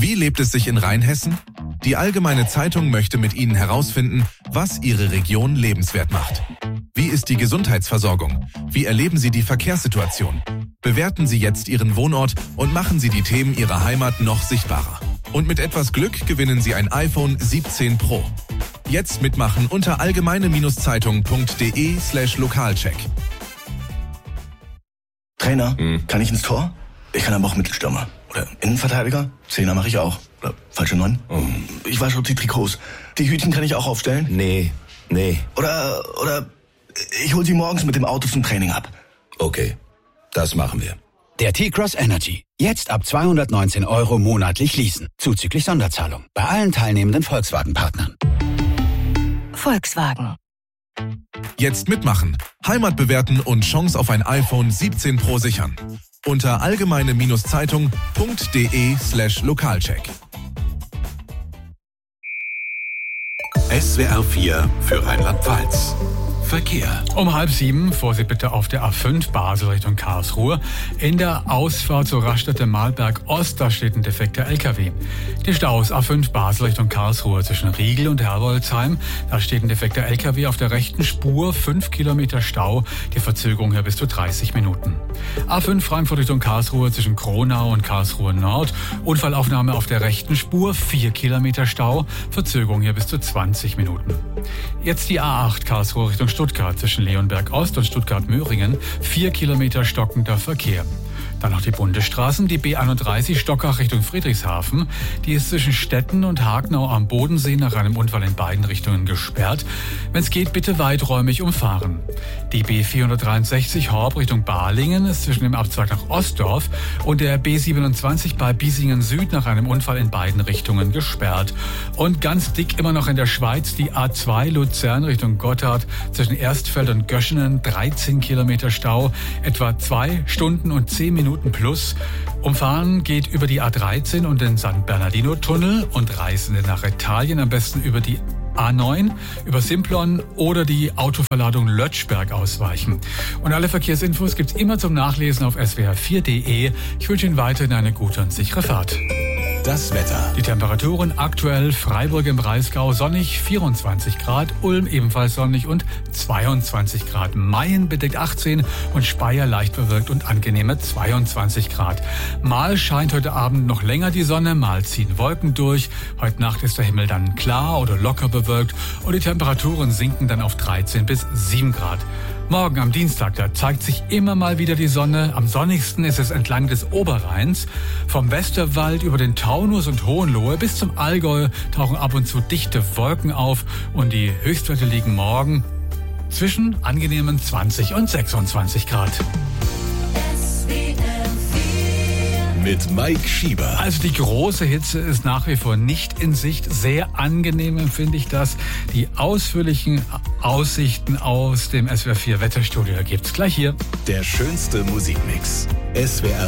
Wie lebt es sich in Rheinhessen? Die Allgemeine Zeitung möchte mit Ihnen herausfinden, was Ihre Region lebenswert macht. Wie ist die Gesundheitsversorgung? Wie erleben Sie die Verkehrssituation? Bewerten Sie jetzt Ihren Wohnort und machen Sie die Themen Ihrer Heimat noch sichtbarer. Und mit etwas Glück gewinnen Sie ein iPhone 17 Pro. Jetzt mitmachen unter allgemeine-zeitung.de/Lokalcheck. Trainer, kann ich ins Tor? Ich kann aber auch Mittelstürmer. Oder Innenverteidiger? Zehner mache ich auch. Oder falsche 9? Ich wasche die Trikots. Die Hütchen kann ich auch aufstellen? Nee. Oder ich hol sie morgens mit dem Auto zum Training ab. Okay, das machen wir. Der T-Cross Energy. Jetzt ab 219 € monatlich leasen. Zuzüglich Sonderzahlung. Bei allen teilnehmenden Volkswagen-Partnern. Volkswagen. Jetzt mitmachen, Heimat bewerten und Chance auf ein iPhone 17 Pro sichern. Unter allgemeine-zeitung.de/Lokalcheck. SWR 4 für Rheinland-Pfalz. Verkehr. Um 6:30, Vorsicht bitte auf der A5 Basel Richtung Karlsruhe. In der Ausfahrt zur Raststätte Malberg Ost, da steht ein defekter LKW. Die Staus A5 Basel Richtung Karlsruhe zwischen Riegel und Herbolzheim. Da steht ein defekter LKW auf der rechten Spur, 5 Kilometer Stau. Die Verzögerung hier bis zu 30 Minuten. A5 Frankfurt Richtung Karlsruhe zwischen Kronau und Karlsruhe Nord. Unfallaufnahme auf der rechten Spur, 4 Kilometer Stau. Verzögerung hier bis zu 20 Minuten. Jetzt die A8 Karlsruhe Richtung Stuttgart zwischen Leonberg Ost und Stuttgart-Möhringen, 4 Kilometer stockender Verkehr. Dann noch die Bundesstraßen, die B31 Stockach Richtung Friedrichshafen. Die ist zwischen Stetten und Hagenau am Bodensee nach einem Unfall in beiden Richtungen gesperrt. Wenn es geht, bitte weiträumig umfahren. Die B463 Horb Richtung Balingen ist zwischen dem Abzweig nach Ostdorf und der B27 bei Biesingen Süd nach einem Unfall in beiden Richtungen gesperrt. Und ganz dick immer noch in der Schweiz die A2 Luzern Richtung Gotthard zwischen Erstfeld und Göschenen, 13 Kilometer Stau, etwa 2 Stunden und 10 Minuten plus. Umfahren geht über die A13 und den San Bernardino-Tunnel und Reisende nach Italien am besten über die A9, über Simplon oder die Autoverladung Lötschberg ausweichen. Und alle Verkehrsinfos gibt's immer zum Nachlesen auf swr4.de. Ich wünsche Ihnen weiterhin eine gute und sichere Fahrt. Das Wetter. Die Temperaturen aktuell: Freiburg im Breisgau sonnig 24 Grad, Ulm ebenfalls sonnig und 22 Grad, Mayen bedeckt 18 und Speyer leicht bewölkt und angenehme 22 Grad. Mal scheint heute Abend noch länger die Sonne, mal ziehen Wolken durch. Heute Nacht ist der Himmel dann klar oder locker bewölkt und die Temperaturen sinken dann auf 13 bis 7 Grad. Morgen am Dienstag, da zeigt sich immer mal wieder die Sonne. Am sonnigsten ist es entlang des Oberrheins. Vom Westerwald über den Taunus und Hohenlohe bis zum Allgäu tauchen ab und zu dichte Wolken auf und die Höchstwerte liegen morgen zwischen angenehmen 20 und 26 Grad. Mit Mike Schieber. Also die große Hitze ist nach wie vor nicht in Sicht. Sehr angenehm empfinde ich das. Die ausführlichen Aussichten aus dem SWR 4 Wetterstudio gibt's gleich hier. Der schönste Musikmix. SWR